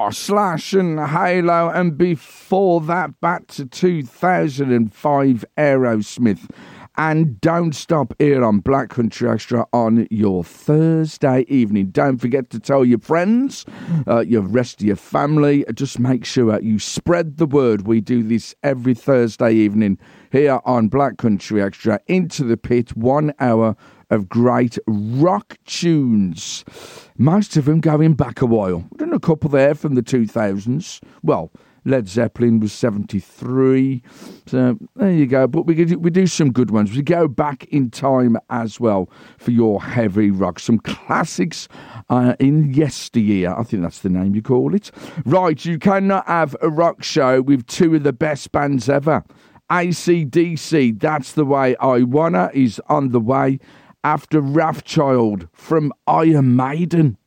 Slash and Halo, and before that back to 2005 Aerosmith. And Don't Stop here on Black Country Extra on your Thursday evening. Don't forget to tell your friends, your rest of your family. Just make sure you spread the word. We do this every Thursday evening here on Black Country Extra. Into the Pit, 1 hour of great rock tunes. Most of them going back a while. We've done a couple there from the 2000s. Well, Led Zeppelin was 73. So there you go. But we do some good ones. We go back in time as well for your heavy rock. Some classics in yesteryear. I think that's the name you call it. Right, you cannot have a rock show with two of the best bands ever. AC/DC, That's the Way I Wanna, is on the way after Wrathchild from Iron Maiden.